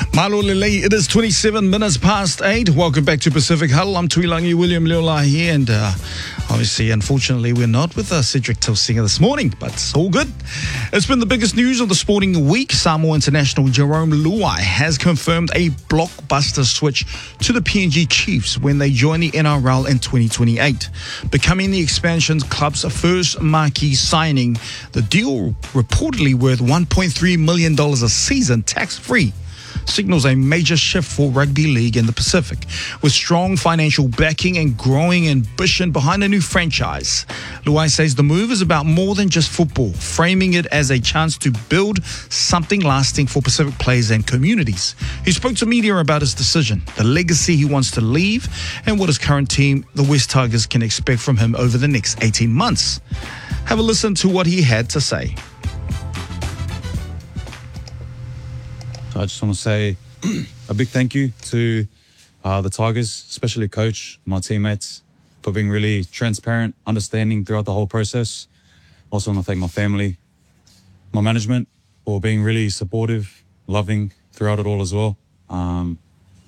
Malo Lele, it is 27 minutes past 8. Welcome back to Pacific Huddle. I'm Tuilangi William Leola here, and obviously, unfortunately, we're not with Cedric Tilsinger this morning, but it's all good. It's been the biggest news of the sporting week. Samoa international Jerome Luai has confirmed a blockbuster switch to the PNG Chiefs when they join the NRL in 2028, becoming the expansion club's first marquee signing. The deal, reportedly worth $1.3 million a season, tax-free, signals a major shift for rugby league in the Pacific, with strong financial backing and growing ambition behind a new franchise. Luai says the move is about more than just football, framing it as a chance to build something lasting for Pacific players and communities. He spoke to media about his decision, the legacy he wants to leave, and what his current team, the West Tigers, can expect from him over the next 18 months. Have a listen to what he had to say. I just want to say a big thank you to the Tigers, especially coach, my teammates, for being really transparent, understanding throughout the whole process. Also want to thank my family, my management, for being really supportive, loving throughout it all as well. And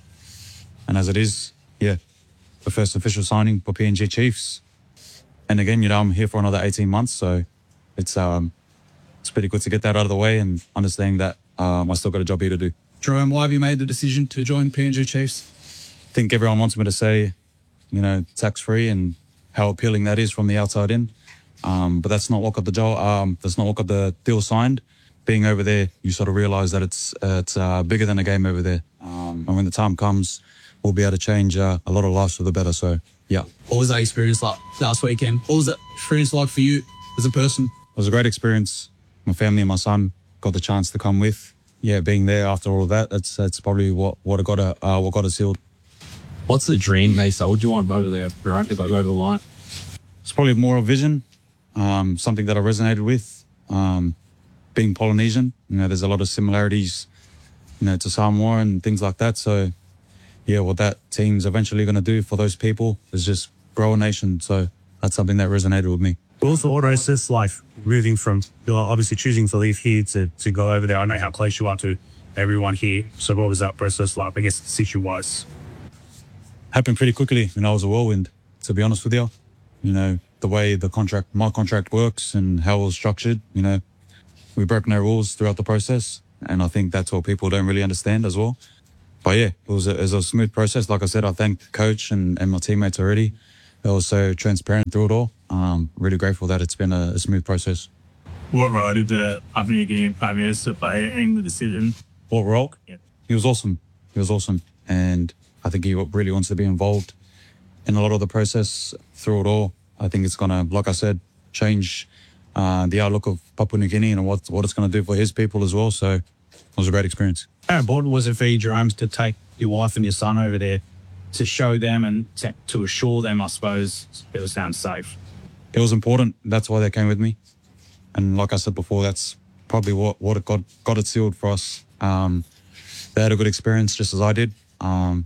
as it is, the first official signing for PNG Chiefs. And again, I'm here for another 18 months, so it's pretty good to get that out of the way and understanding that I still got a job here to do. Jerome, why have you made the decision to join PNG Chiefs? I think everyone wants me to say, tax-free and how appealing that is from the outside in. But that's not what got the job. That's not what got the deal signed. Being over there, you sort of realise that it's bigger than a game over there. And when the time comes, we'll be able to change a lot of lives for the better. So, yeah. What was that experience like last weekend? What was that experience like for you as a person? It was a great experience. My family and my son got the chance to come with. Being there after all of that, that's probably what got us sealed. What's the dream they sold you on over there, right? If I go over the line, it's probably more a vision, something that I resonated with. Being Polynesian, there's a lot of similarities, to Samoa and things like that. So, what that team's eventually going to do for those people is just grow a nation. So that's something that resonated with me. What was the process like moving from, obviously choosing to leave here to go over there? I know how close you are to everyone here. So what was that process like, I guess, situation-wise? Happened pretty quickly. I was a whirlwind, to be honest with you. The way my contract works and how it was structured, we broke no rules throughout the process. And I think that's what people don't really understand as well. But it was a smooth process. Like I said, I thank the coach and my teammates already. They were so transparent through it all. Really grateful that it's been a smooth process. What role did the Papua Prime Minister play in the decision? What role? Yeah. He was awesome. And I think he really wants to be involved in a lot of the process through it all. I think it's going to, like I said, change the outlook of Papua New Guinea and what it's going to do for his people as well. So it was a great experience. How important was it for you, Jerome, to take your wife and your son over there to show them and to assure them, I suppose, it was down safe? It was important. That's why they came with me. And like I said before, that's probably what it got it sealed for us. They had a good experience just as I did. You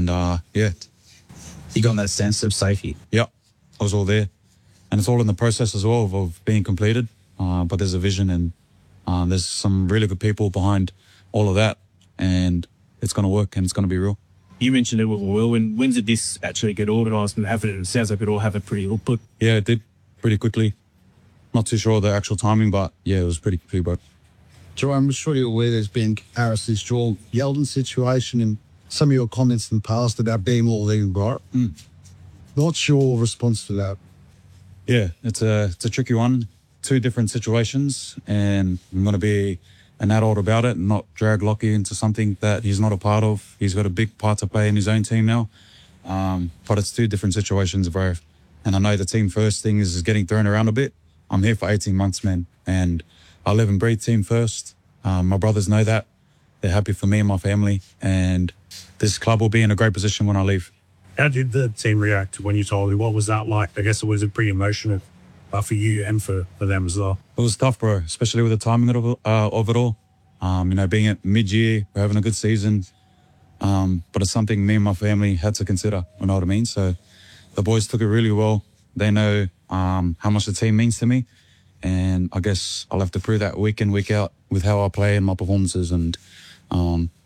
got that sense of safety? Yeah, I was all there. And it's all in the process as well of being completed. But there's a vision and there's some really good people behind all of that. And it's going to work and it's going to be real. You mentioned it with a whirlwind. When did this actually get organised and happen? It sounds like it all happened pretty quick. Yeah, it did pretty quickly. Not too sure of the actual timing, but it was pretty quick. Jerome, I'm sure you're aware there's been Harris's Joel Yeldon situation and some of your comments in the past about being all legal, right? What's your response to that? Yeah, it's a tricky one. Two different situations, and I'm going to be an adult about it and not drag Lockie into something that he's not a part of. He's got a big part to play in his own team now. But it's two different situations, bro. And I know the team first thing is getting thrown around a bit. I'm here for 18 months, man. And I live and breathe team first. My brothers know that. They're happy for me and my family. And this club will be in a great position when I leave. How did the team react when you told me? What was that like? I guess it was pretty emotional for you and for them as well. It was tough, bro, especially with the timing of it all. Being at mid-year, we're having a good season. But it's something me and my family had to consider, you know what I mean? So the boys took it really well. They know how much the team means to me. And I guess I'll have to prove that week in, week out with how I play and my performances. And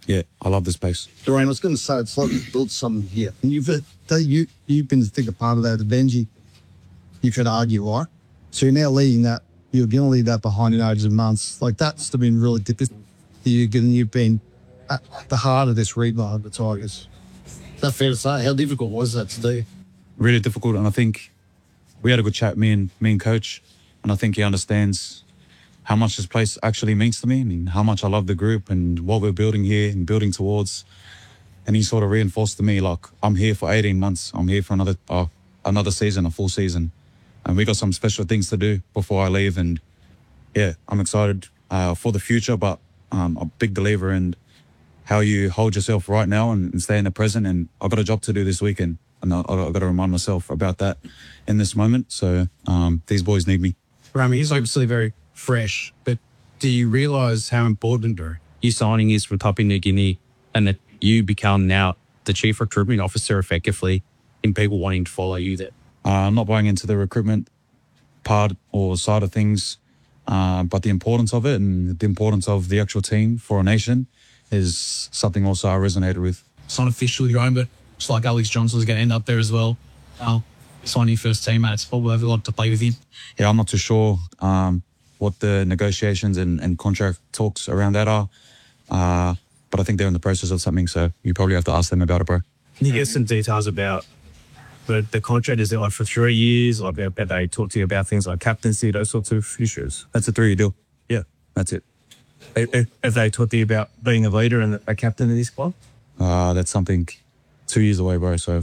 yeah, I love this place. Doreen, I was going to say, it's like you've built something here. And you've been a bigger part of that at Benji, you could argue, right? So you're now leading that, you're going to leave that behind in ages of months. Like, that's been really difficult. You've been at the heart of this rebuild of the Tigers. Is that fair to say? How difficult was that to do? Really difficult, and I think we had a good chat, me and coach, and I think he understands how much this place actually means to me and how much I love the group and what we're building here and building towards. And he sort of reinforced to me, like, I'm here for 18 months. I'm here for another season, a full season. And we got some special things to do before I leave. And yeah, I'm excited for the future, but I'm a big believer in how you hold yourself right now and stay in the present. And I've got a job to do this weekend. And I've got to remind myself about that in this moment. So these boys need me. Rami, he's obviously very fresh, but do you realise how important you signing is for Papua New Guinea and that you become now the chief recruitment officer effectively in people wanting to follow you there? I'm not buying into the recruitment part or side of things, but the importance of it and the importance of the actual team for a nation is something also I resonated with. It's not officially your own, but it's like Alex Johnson's going to end up there as well. Signing your first teammates, probably have a lot to play with him. Yeah, I'm not too sure what the negotiations and contract talks around that are, but I think they're in the process of something, so you probably have to ask them about it, bro. Can you get some details about the contract? Is it like for 3 years? Like, have they talked to you about things like captaincy, those sorts of issues? That's a 3-year deal. Yeah. That's it. Have they talked to you about being a leader and a captain of this club? That's something 2 years away, bro, so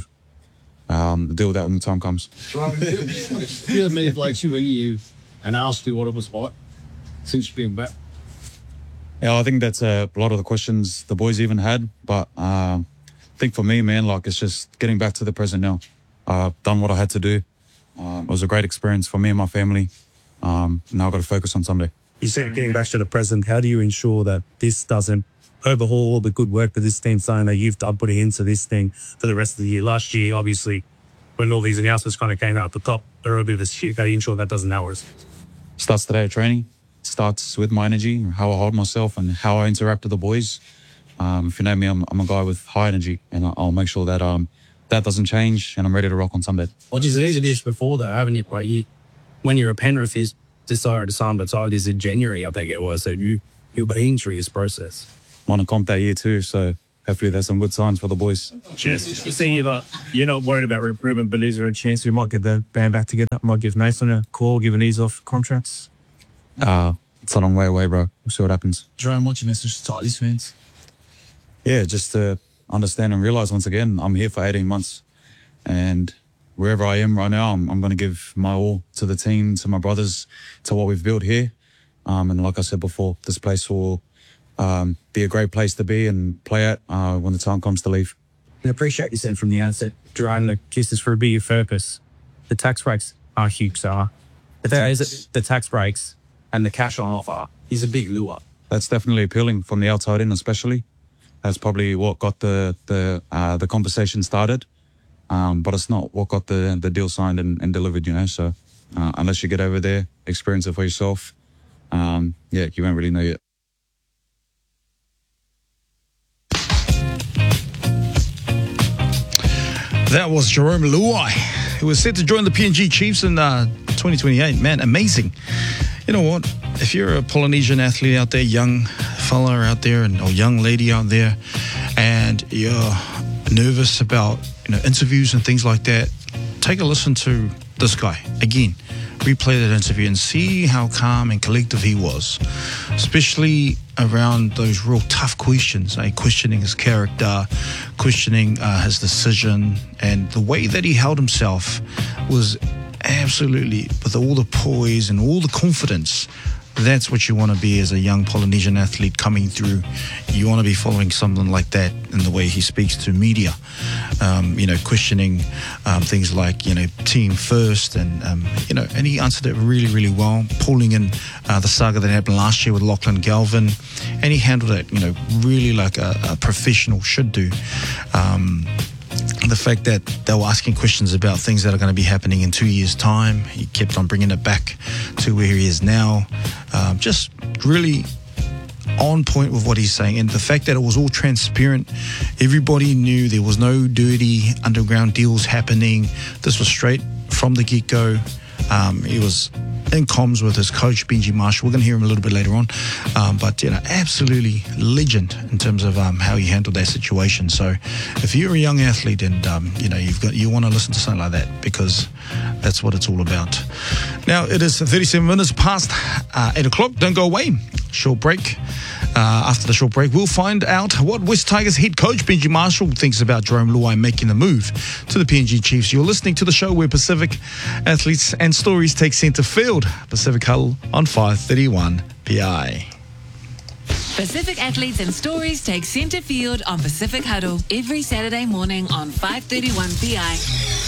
deal with that when the time comes. You had many blokes who you and asked you what it was like since you've been back. Yeah, I think that's a lot of the questions the boys even had. But I think for me, man, like, it's just getting back to the present now. I've done what I had to do. It was a great experience for me and my family. Now I've got to focus on Sunday. You said getting back to the present. How do you ensure that this doesn't overhaul all the good work that this team's done that you've done putting into this thing for the rest of the year? Last year, obviously, when all these announcements kind of came out at the top, there were a bit of a shit. How do you ensure that doesn't ours? Starts today at training. Starts with my energy, how I hold myself and how I interact with the boys. If you know me, I'm a guy with high energy, and I'll make sure that that doesn't change, and I'm ready to rock on Sunday. Well, you said this before though, haven't you? Like, when you're a Penrith, is decided to sign, but it is in January, I think it was. So you've been through this process. I'm on a comp that year too, so hopefully there's some good signs for the boys. Cheers. You see, you're not worried about recruitment, but is there a chance we might get the band back together? Might give Nathan a call, give an ease off contracts? It's a long way away, bro. We'll see what happens. Jerome, what's your message to Tigers fans? Yeah, just to understand and realise once again, I'm here for 18 months. And wherever I am right now, I'm going to give my all to the team, to my brothers, to what we've built here. And like I said before, this place will be a great place to be and play at when the time comes to leave. I appreciate you said from the outset, Jerome, the kiss is for a bigger purpose. The tax breaks are huge, so the tax breaks and the cash on offer is a big lure. That's definitely appealing from the outside in, especially. That's probably what got the conversation started, but it's not what got the deal signed and delivered, you know. So unless you get over there, experience it for yourself, yeah, you won't really know yet. That was Jerome Luai, who was set to join the PNG Chiefs in 2028. Man, amazing. You know what? If you're a Polynesian athlete out there, young fella out there, or young lady out there, and you're nervous about interviews and things like that, take a listen to this guy again. Replay that interview and see how calm and collective he was, especially around those real tough questions, questioning his character, questioning his decision, and the way that he held himself was absolutely with all the poise and all the confidence. That's what you want to be as a young Polynesian athlete coming through. You want to be following something like that in the way he speaks to media, questioning things like, team first, and he answered it really, really well, pulling in the saga that happened last year with Lachlan Galvin, and he handled it, really like a professional should do. The fact that they were asking questions about things that are going to be happening in 2 years' time, he kept on bringing it back to where he is now. Just really on point with what he's saying, and the fact that it was all transparent, everybody knew there was no dirty underground deals happening. This was straight from the get-go. He was in comms with his coach, Benji Marshall. We're going to hear him a little bit later on. But, you know, absolutely legend in terms of how he handled that situation. So if you're a young athlete and, you know, you want to listen to something like that, because that's what it's all about. Now, it is 37 minutes past 8 o'clock. Don't go away. Short break. After the short break, we'll find out what West Tigers head coach Benji Marshall thinks about Jarome Luai making the move to the PNG Chiefs. You're listening to the show where Pacific athletes and stories take centre field. Pacific Huddle on 531 PI. Pacific athletes and stories take centre field on Pacific Huddle every Saturday morning on 531 PI.